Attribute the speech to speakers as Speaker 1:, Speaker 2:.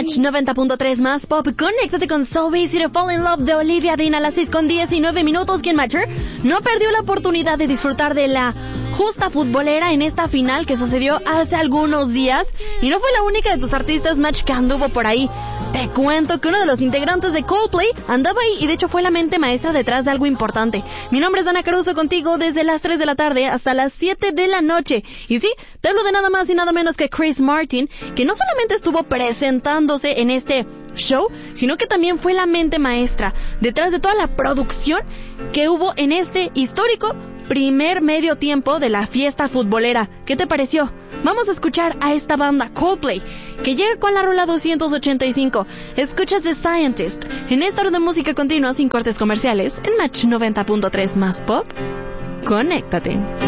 Speaker 1: Match 90.3 más pop. Conéctate con So Easy to Fall in Love de Olivia Dean a las 6:19, quien Matcher no perdió la oportunidad de disfrutar de la justa futbolera en esta final que sucedió hace algunos días, y no fue la única de tus artistas Match que anduvo por ahí. Te cuento que uno de los integrantes de Coldplay andaba ahí y de hecho fue la mente maestra detrás de algo importante. Mi nombre es Dana Caruso, contigo desde las 3 de la tarde hasta las 7 de la noche. Y sí, te hablo de nada más y nada menos que Chris Martin, que no solamente estuvo presentándose en este show, sino que también fue la mente maestra detrás de toda la producción que hubo en este histórico primer medio tiempo de la fiesta futbolera. ¿Qué te pareció? Vamos a escuchar a esta banda Coldplay, que llega con la rola 285. Escuchas The Scientist en esta hora de música continua sin cortes comerciales en Match 90.3 más pop. Conéctate.